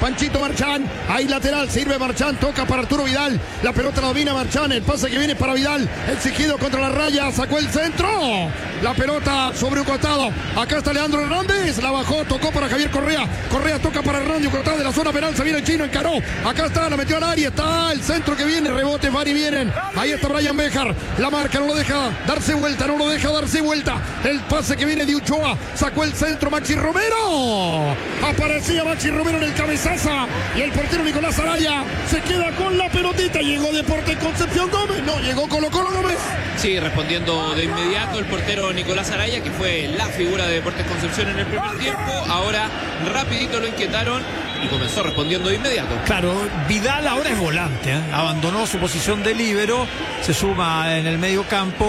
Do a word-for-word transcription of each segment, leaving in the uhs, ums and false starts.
Panchito Marchán, ahí lateral, sirve Marchán, toca para Arturo Vidal, la pelota la domina Marchán, el pase que viene para Vidal, exigido contra la raya, sacó el centro, la pelota sobre un costado, acá está Leandro Hernández, la bajó, tocó para Javier Correa, Correa toca para Hernández, cortado de la zona penal, se viene el chino, encaró, acá está, la metió al área, está el centro que viene, rebote, van y vienen, ahí está Brian Béjar, la marca, no lo deja darse vuelta, no lo deja darse vuelta, el pase que viene de Uchoa, sacó el centro Maxi Romero, aparecía Maxi Romero en el cabezazo, y el portero Nicolás Araya se queda con la pelotita, llegó Deportes Concepción Gómez, no, llegó Colo Colo Gómez. Sí, respondiendo de inmediato el portero Nicolás Araya, que fue la figura de Deportes Concepción en el primer tiempo, ahora rapidito lo inquietaron y comenzó respondiendo de inmediato. Claro, Vidal ahora es volante, ¿eh? Abandonó su posición de líbero, se suma en el medio campo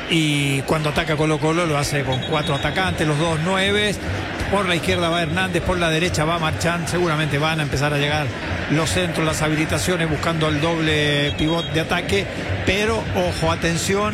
y cuando ataca Colo Colo lo hace con cuatro atacantes, los dos nueves. Por la izquierda va Hernández, por la derecha va Marchán. Seguramente van a empezar a llegar los centros, las habilitaciones, buscando el doble pivot de ataque. Pero, ojo, atención,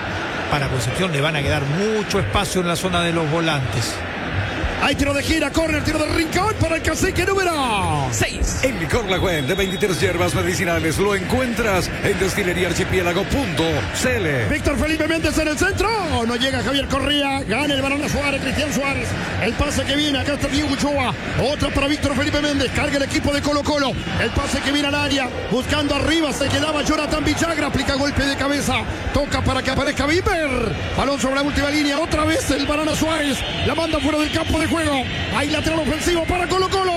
para Concepción le van a quedar mucho espacio en la zona de los volantes. Hay tiro de gira, corre el tiro de rincón para el cacique número seis. El licor La Güell de veintitrés hierbas medicinales lo encuentras en destilería archipiélago punto c l. Víctor Felipe Méndez en el centro, no llega Javier Correa, gana el balón a Suárez, Cristian Suárez, el pase que viene, acá está Diego Uchoa, otra para Víctor Felipe Méndez, carga el equipo de Colo Colo, el pase que viene al área, buscando arriba, se quedaba Jonathan Villagra, aplica golpe de cabeza, toca para que aparezca Viper, balón sobre la última línea, otra vez el balón a Suárez, la manda fuera del campo de juego, hay lateral ofensivo para Colo Colo.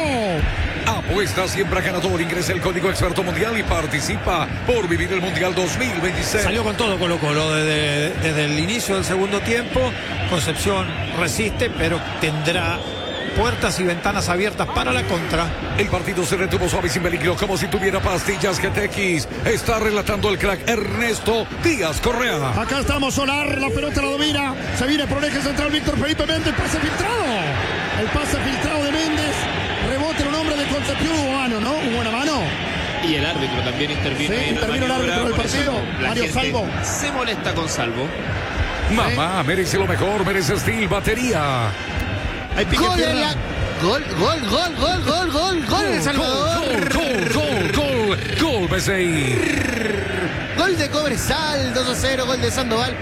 Apuesta siempre a ganador, ingresa el código experto mundial y participa por vivir el mundial dos mil veintiséis. Salió con todo Colo Colo desde, desde el inicio del segundo tiempo. Concepción resiste, pero tendrá puertas y ventanas abiertas para la contra. El partido se retuvo suave y sin peligro, como si tuviera pastillas G T X. Está relatando el crack Ernesto Díaz Correa. Acá estamos, Solar, la pelota la domina, se viene por el eje central Víctor Felipe Méndez, pase filtrado, el pase filtrado de Méndez, rebote en un hombre de Concepción, hubo mano, ¿no? Hubo una mano. Y el árbitro también intervino. Sí, intervino el árbitro del partido, Mario Salvo. Se molesta con Salvo. Mamá, merece lo mejor, merece Steel Batería. Hay pique Gol, tierra. en la... gol, gol, gol, gol, gol, gol, gol en El Salvador. Gol, gol, gol, gol, B C I. Gol de Cobresal, dos a cero, gol de Sandoval.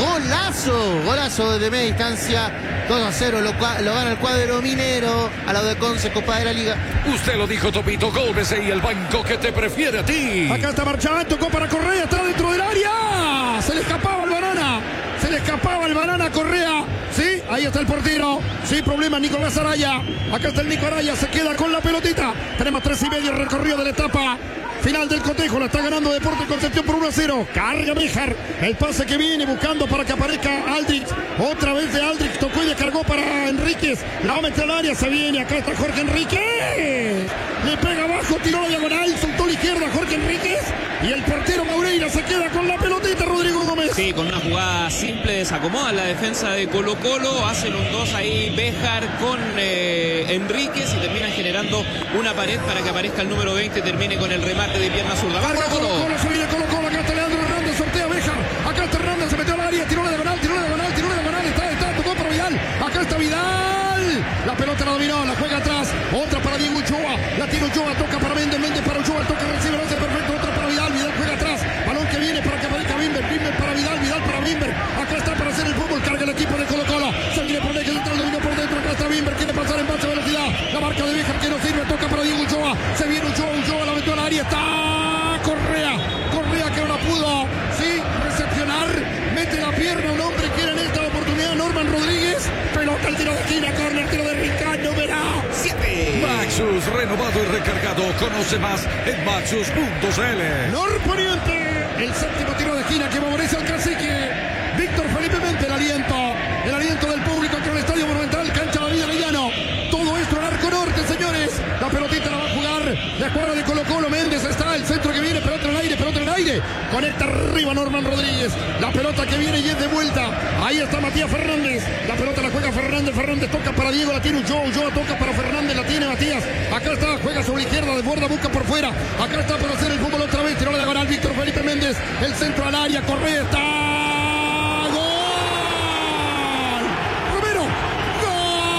Golazo, golazo de media distancia, dos a cero, lo, lo gana el cuadro minero, a la de Conce, Copa de la Liga. Usted lo dijo, Topito, gol B C I, el banco que te prefiere a ti. Acá está Marchán, tocó para Correa, está dentro del área, se le escapaba el banana, se le escapaba el banana a Correa, sí, ahí está el portero, sí, problema Nicolás Araya, acá está el Nico Araya, se queda con la pelotita, tenemos tres y medio recorrido de la etapa final del cotejo, la está ganando Deportes Concepción por uno a cero, carga Béjar, el pase que viene buscando para que aparezca Aldrich, otra vez de Aldrich, tocó y descargó para Enríquez, la va a meter al área, se viene, acá está Jorge Enríquez, le pega abajo, tiró la diagonal, soltó a la izquierda Jorge Enríquez, y el portero Maureira se queda con la pelotita, Rodrigo Gómez. Sí, con una jugada simple desacomoda la defensa de Colo Colo, hacen un dos ahí Béjar con eh, Enríquez y terminan generando una pared para que aparezca el número veinte, termine con el remate de pierna zurda. Colo Colo, Colo, se viene Colo Colo, acá está Leandro Hernández, sortea Béjar, acá está Hernández, se metió al área, tiró la diagonal, tiró la diagonal, tiró la diagonal, está, está, tocó para Vidal, acá está Vidal, la pelota la dominó, la juega atrás, otra para Diego Uchoa, la tira Uchoa, toca para Méndez, Méndez para Uchoa, toca, recibe, lo hace perfecto, otra para Vidal, Vidal juega atrás, balón que viene para que aparezca Bimber, Bimber para Vidal, Vidal para Bimber, acá está para hacer el fútbol, carga el equipo de Colo Colo, se viene por el eje central, dominó por dentro, acá está Bimber, quiere pasar en base a velocidad, la marca de Béjar que no sirve, toca para Diego Uchoa, se viene Uchoa, Uchoa la metió al área, está Correa, Correa que no la pudo, sí, recepcionar, mete la pierna un hombre que era en esta oportunidad, Norman Rodríguez, pelota al tiro de esquina, corner, tiro de Rincón, número siete. Maxus, renovado y recargado, conoce más en maxus punto c l. Norponiente, el séptimo tiro de esquina que favorece al cacique, Víctor Felipe Méndez, el aliento, el aliento del público entre el Estadio Monumental, cancha de la Vida Arellano, todo esto en Arco Norte, señores, la pelotita la va a jugar la escuadra de Colo Colo, Méndez está, el centro que viene, pelota en el aire, pelota en el aire, conecta arriba Norman Rodríguez, la pelota que viene y es de vuelta, ahí está Matías Fernández, la pelota la juega Fernández, Fernández toca para Diego, la tiene Ulloa, Ulloa toca para Fernández, la tiene Matías, acá está, juega sobre la izquierda, desborda, busca por fuera, acá está para hacer el fútbol otra vez, tiró la diagonal Víctor Felipe Méndez, el centro al área, Correa está